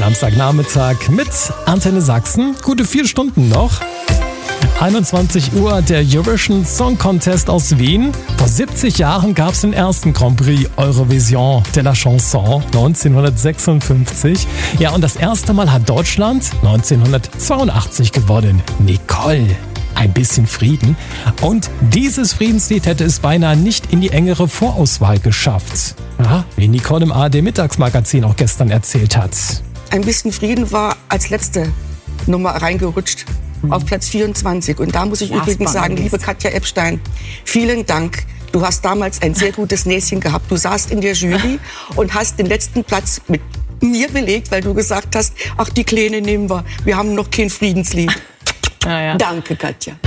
Samstagnachmittag mit Antenne Sachsen. Gute 4 Stunden noch. 21 Uhr, der Eurovision Song Contest aus Wien. Vor 70 Jahren gab es den ersten Grand Prix Eurovision de la Chanson 1956. Ja, und das erste Mal hat Deutschland 1982 gewonnen. Nicole. Ein bisschen Frieden. Und dieses Friedenslied hätte es beinahe nicht in die engere Vorauswahl geschafft. Ja, wie Nicole im ARD-Mittagsmagazin auch gestern erzählt hat. Ein bisschen Frieden war als letzte Nummer reingerutscht. Auf Platz 24. Und da muss ich übrigens sagen, liebe Katja Epstein, vielen Dank. Du hast damals ein sehr gutes Näschen gehabt. Du saßt in der Jury und hast den letzten Platz mit mir belegt, weil du gesagt hast, ach, die Kleine nehmen wir. Wir haben noch kein Friedenslied. Ja. Danke, Katja.